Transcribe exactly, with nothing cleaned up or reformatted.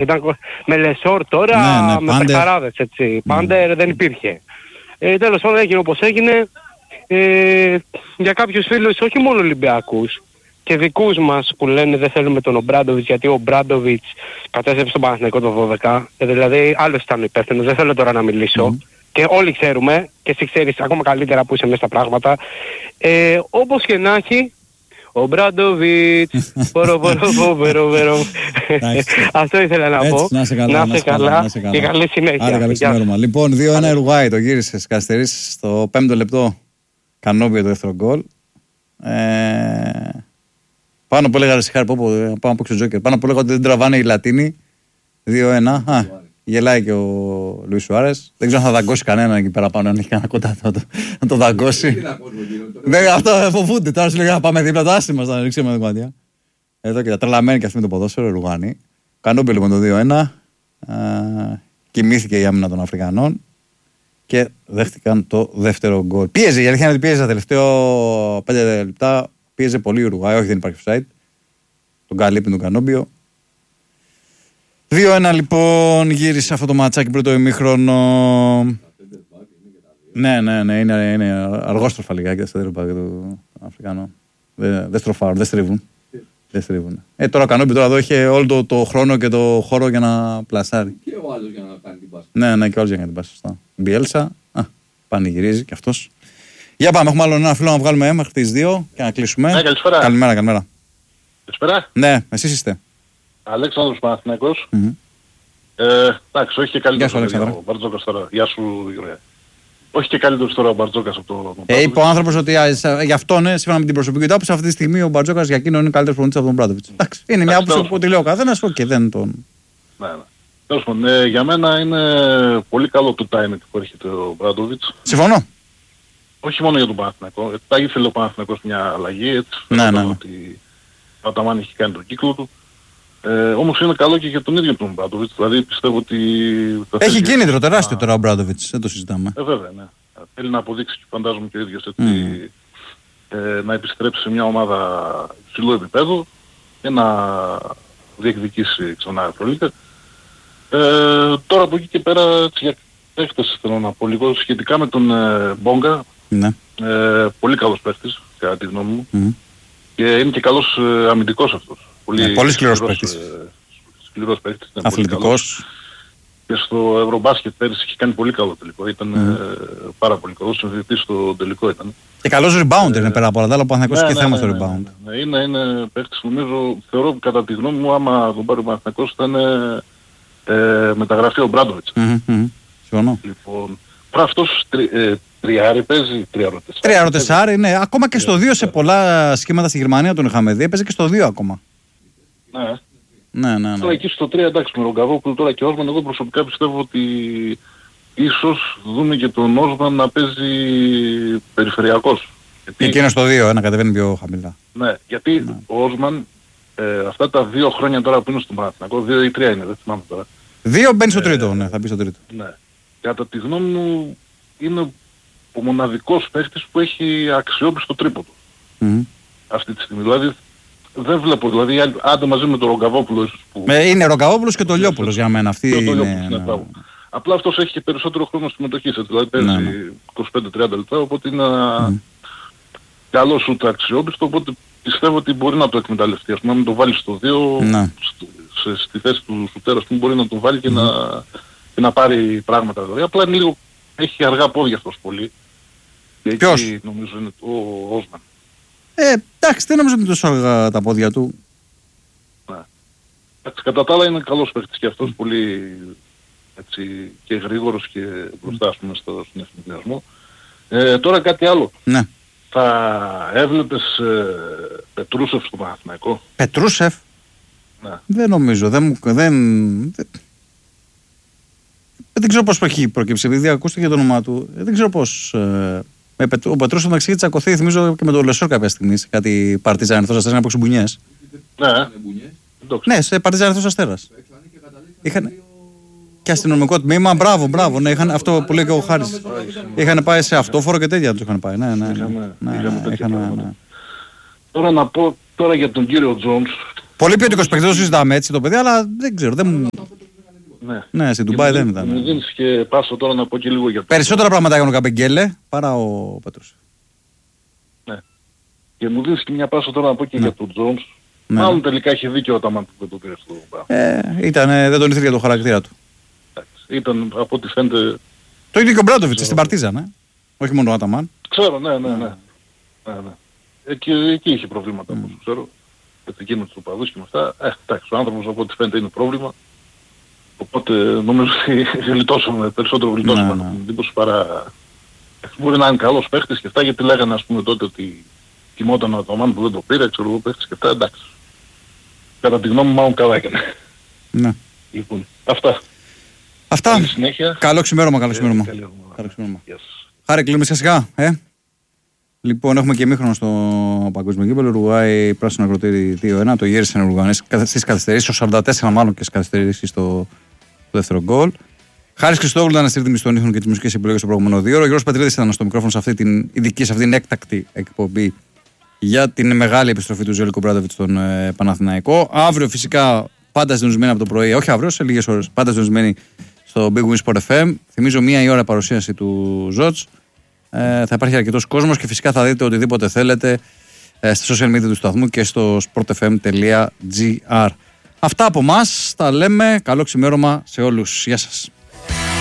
Ήταν με Λεσόρ τώρα, ναι, ναι, με παιχταράδες έτσι. Mm. Πάντερ δεν υπήρχε. Ε, τέλος πάντων έγινε όπως έγινε. Ε, για κάποιους φίλους, όχι μόνο Ολυμπιακούς, και δικούς μας που λένε δεν θέλουμε τον Ομπράντοβιτς γιατί ο Ομπράντοβιτς κατέστρεψε τον Παναθηναϊκό το δώδεκα. Ε, δηλαδή άλλος ήταν ο υπεύθυνος, δεν θέλω τώρα να μιλήσω. Mm. Και όλοι ξέρουμε, και εσύ ξέρεις ακόμα καλύτερα που είσαι μέσα στα πράγματα. Ε, όπως και να έχει, ο Μπράντοβιτς, πορο πορο πορο πορο. Αυτό ήθελα να πω. Να σε καλά, να σε καλά και καλή συνέχεια. Άρα καλή ξημέρωμα. Λοιπόν, δύο ένα Ουρουγουάη, το γύρισες, καθυστερήσεις στο πέμπτο λεπτό. Κανόμπιο το δεύτερο γκολ. Πάνω που έλεγα Ρεσιχάρη, πω πάνω από έξω Τζόκερ. Πάνω που έλεγα ότι δεν τραβάνε οι Λατίνοι. δύο ένα. Α, γελάει και ο Λουίς Σουάρες. Δεν ξέρω αν θα δαγκώσει κανέναν εκεί πέρα πάνω, αν έχει κανένα κοντά να το, να το δαγκώσει. Δεν, αυτό φοβούνται. Τώρα σου λέγανε να πάμε δίπλα, το άσχημα να ρίξουμε την κομμάτια. Εδώ και τα τρελαμένη και αυτή με το ποδόσφαιρο, Ουρουγουάνη. Κανόμπιο λοιπόν το δύο ένα. Κοιμήθηκε η άμυνα των Αφρικανών και δέχτηκαν το δεύτερο γκολ. Πίεζε, η αλήθεια είναι ότι πίεζε τα τελευταία πέντε λεπτά. Πίεζε πολύ η Ουρουγουάη, όχι δεν υπάρχει offside. Τον καλύπτει τον Κανόμπιο. δύο ένα λοιπόν γύρισε αυτό το ματσάκι πρώτο ημίχρονο. Ναι, ναι, ναι, είναι, είναι αργόστροφα λιγάκι τα στερεοπάκια του Αφρικανού. Δεν δε στροφάρουν, δεν στρίβουν. Δεν στρίβουν. Ε, τώρα ο Κανόμπιο τώρα εδώ είχε όλο το, το χρόνο και το χώρο για να πλασάρει. Και ο άλλος για να κάνει την πάση. Ναι, ναι, και ο άλλος για να κάνει την πάση. Σωστά. Μπιέλσα, α, πανηγυρίζει κι αυτός. Για πάμε, έχουμε άλλο ένα φίλο να βγάλουμε μέχρι τις δύο και να κλείσουμε. Ναι, καλησπέρα. Καλημέρα, καλημέρα. Καλησπέρα. Ναι, εσείς είστε. Αλέξανδρος Παναθηναϊκός. Mm-hmm. Ε, εντάξει, όχι και καλύτερος τώρα ο Μπαρτζόκας τώρα. Γεια σου, Γιώργο. Όχι και καλύτερος τώρα ο Μπαρτζόκας από το... Ε, είπε ο άνθρωπος ότι γι' αυτό, ναι, σύμφωνα με την προσωπική του άποψη, αυτή τη στιγμή ο Μπαρτζόκας για εκείνον είναι καλύτερος προπονητής από τον Μπράντοβιτς. Εντάξει, είναι μια άποψη που τη λέω ο καθένας και δεν τον... Ναι, ναι. Τέλος πάντων, ε, για μένα είναι πολύ καλό το timing που έρχεται ο Μπράντοβιτς. Συμφωνώ. Όχι μόνο για τον Παναθηναϊκό. Ε, θα ήθελε ο Παναθηναϊκός μια αλλαγή, έτσι. Ναι, ναι. Ότι ο Αταμάν έχει κάνει τον κύκλο του. Ε, όμως είναι καλό και για τον ίδιο τον Μπράντοβιτς. Δηλαδή πιστεύω ότι... Έχει κίνητρο τεράστιο τώρα ο Μπράντοβιτς, δεν το συζητάμε. Ε, βέβαια, ναι. Θέλει να αποδείξει και φαντάζομαι και ο ίδιος έτσι, mm. ε, να επιστρέψει σε μια ομάδα υψηλού επίπεδου και να διεκδικήσει ξανά Ευρωλίγκα. Ε, τώρα από εκεί και πέρα έτσι, για παίχτες θέλω να πω λίγο σχετικά με τον ε, Μπόγκα. Ναι. Ε, πολύ καλός παίχτης κατά τη γνώμη μου. Mm. Και είναι και καλός ε, αμυντικός αυτός. Πολύ, ναι, πολύ σκληρός παίχτης. Ε, σκληρός παίχτης. Αθλητικός. Και στο Ευρωμπάσκετ πέρυσι είχε κάνει πολύ καλό τελικό. Ήταν mm. ε, πάρα πολύ καλός. Συνδετής στο τελικό ήταν. Και καλός rebounder ε, είναι πέρα από όλα τα άλλα που Παναθηναϊκός ναι, και ναι, θέμα ναι, στο ναι, rebound. Ναι, ναι, είναι, είναι παίχτης νομίζω, θεωρώ κατά τη γνώμη μου άμα τον πάρει ο Παναθηναϊκός ήταν ε, μεταγραφή ο Μπράντοβιτς. Mm-hmm. Συμφωνώ. Λοιπόν, τώρα αυτός τρι, ε, τριάρι παίζει, τριάρο τεσάρι. Τριάρο τεσάρι, ναι. Ακόμα και στο δύο σε πολλά σχήματα στη Γερμανία τον είχαμε δει. Έπαιζε και στο δύο ακόμα. Ναι. Ναι, ναι, ναι. Τώρα εκεί στο τρία εντάξει με τον Καβόπουλο τώρα και Όσμαν, εγώ προσωπικά πιστεύω ότι ίσως δούμε και τον Όσμαν να παίζει περιφερειακός. Γιατί... Εκείνο στο δύο, να κατεβαίνει πιο χαμηλά. Ναι, γιατί ναι. ο Όσμαν ε, αυτά τα δύο χρόνια τώρα που είναι στον Παναθηναϊκό, δύο ή τρία είναι, δεν θυμάμαι τώρα. Δύο μπαίνει στο τρίτο, ε, ναι, θα μπει στο τρίτο. Ναι. Κατά τη γνώμη μου είναι ο μοναδικός παίχτης που έχει αξιόπιστο τρίποντο. Mm. Αυτή τη στιγμή. Δηλαδή δεν βλέπω, δηλαδή άντε μαζί με τον Ρογκαβόπουλο ίσως που... Ε, είναι Ρογκαβόπουλος και το Λιόπουλος για μένα. Αυτή είναι... είναι ναι. Απλά αυτός έχει και περισσότερο χρόνο συμμετοχής, δηλαδή παίζει ναι, ναι. είκοσι πέντε τριάντα λεπτά, οπότε είναι ένα mm. καλό σουτ αξιόπιστο, οπότε πιστεύω ότι μπορεί να το εκμεταλλευτεί. Ας πούμε, να το βάλει στο δύο, ναι. στη, στη θέση του σουτέρα, που μπορεί να το βάλει και, mm. να, και να πάρει πράγματα. Δηλαδή. Απλά είναι λίγο, έχει αργά πόδια αυτός πολύ. Ποιος? Εκεί νομίζω είναι ο Όσμαν. Ε, εντάξει, δεν νομίζω ότι είναι τόσο αργά τα πόδια του. Ναι. Εντάξει, κατά τα άλλα είναι καλός παίχτης και αυτός, πολύ έτσι, και γρήγορος και μπροστά ας πούμε στο συνεθνιασμό. Ε, τώρα κάτι άλλο. Ναι. Θα έβλεπες ε, Πετρούσεφ στο Παναθηναϊκό? Πετρούσεφ? Ναι. Δεν νομίζω, δεν, δεν, δεν, δεν ξέρω πώς έχει προκύψει, επειδή ακούστηκε το όνομά του, δεν ξέρω πώς... Ε, ο Πετρούσεφ να έχει τσακωθεί, θυμίζω και με τον Λεσόρ κάποια στιγμή σε κάτι Παρτιζάν Ερυθρός Αστέρας να παίξουν μπουνιές. Ναι. Ναι, σε Παρτιζάν Ερυθρός Αστέρας. Είχαν και αστυνομικό τμήμα, μπράβο, μπράβο, ναι, είχαν αυτό που λέει και ο Χάρης. Είχαν πάει σε αυτόφορο και τέτοια τους είχαν πάει. Ναι, ναι, ναι. Τώρα να πω τώρα για τον κύριο Τζόνς. Πολύ ποιοτικός παίκτης, το συζητάμε έτσι το παιδί, αλλά δεν ξέρω. Δεν... Ναι, ναι στην Ντουμπάι δεν ήταν. Μου δίνεις και πάσο τώρα να πω και λίγο για το... Περισσότερα πράγματα έκανε ο Καμπεγγέλε παρά ο Πέτρος. Ναι. Και μου δίνεις και μια πάσο τώρα να πω και ναι. για τον Τζόνς. Ναι. Μάλλον τελικά έχει δίκιο όταν μάλλον δεν το πήρε στο ε, ήταν, δεν τον ήθελε για το χαρακτήρα του. Ήταν από ό,τι φαίνεται... Το ίδιο και ο Μπράντοβιτς στην Παρτίζαν, ε. Όχι μόνο ο Άταμαν. Ξέρω, ναι, ναι, ναι. ναι. ναι, ναι. Εκεί, εκεί είχε προβλήματα, όπως mm. ξέρω. Εκεί με τους οπαδούς και με αυτά. Ε, εντάξει, ο άνθρωπος από ό,τι φαίνεται είναι πρόβλημα. Οπότε νομίζω ότι γλιτώσαμε, περισσότερο γλιτώσαμε από την εντύπωση παρά... Μπορεί να είναι καλός παίχτης και αυτά, γιατί λέγανε ας πούμε τότε ότι κοιμόταν ο Αταμάν που δεν το πήρε, ξέρω εγώ παίχτης και αυτά, εντάξει. Κατά τη γνώμη μου μάλλον καλά έκανε. Ναι. Λοιπόν, αυτά. Αυτά. Καλό ξημέρωμα, καλό ξημέρωμα. Χάρη κλείνουμε σιγά σιγά, ε. Λοιπόν, έχουμε και μήχρονο στο παγκόσμιο κύπελλο. Ουρουγουάη πράσινο ακροτήρι δύο ένα. Το γύρισαν οι Ουρουγουανές στις καθυστερήσεις, στο σαράντα τέσσερα μάλλον και στις καθυστερήσεις στο δεύτερο γκολ. Χάρης Χριστόγλου ήταν στη ρύθμιση των ήχων και τις μουσικές επιλογές στο προηγούμενο δύο ώρο. Ο Γιώργος Πατρίδης ήταν στο μικρόφωνο σε αυτή την ειδική, σε αυτή την έκτακτη εκπομπή για την μεγάλη επιστροφή του Ζέλικο Μπράντοβιτς στον ε, Παναθηναϊκό. Αύριο φυσικά πάντα συντονισμένοι από το πρωί, όχι αύριο, σε λίγες ώρες, πάντα συντονισμένοι στο Big Win Sport εφ εμ. Θυμίζω μία η ώρα παρουσίαση του Ζοτς. Ε, θα υπάρχει αρκετός κόσμος και φυσικά θα δείτε οτιδήποτε θέλετε ε, στα social media του σταθμού και στο sportfm τελεία gr. Αυτά από εμάς, τα λέμε. Καλό ξημέρωμα σε όλους. Γεια σας.